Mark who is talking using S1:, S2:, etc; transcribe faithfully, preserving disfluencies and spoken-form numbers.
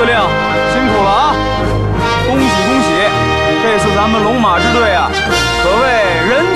S1: 令，辛苦了啊！恭喜恭喜，这次咱们龙马支队啊，可谓人